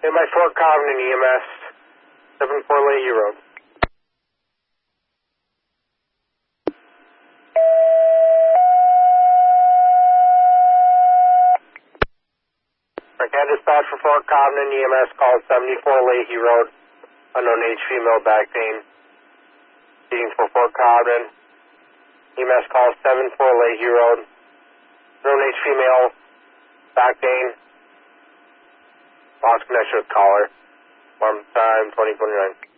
In my Fort Covington EMS, 74 Leahy Road. Arcade dispatch for Fort Covington EMS called 74 Leahy Road. Unknown age female back pain. Speaking for Fort Covington. EMS call 74 Leahy Road. Unknown age female back pain. Lost connection with caller. Farm time 2029.